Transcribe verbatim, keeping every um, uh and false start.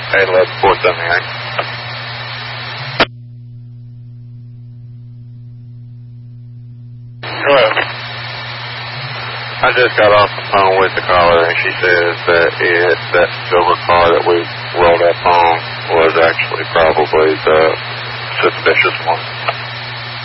eight eleven four seventy-eight. Hello. I just got off the phone with the caller, and she says that it, that silver car that we rolled up on was actually probably the suspicious one.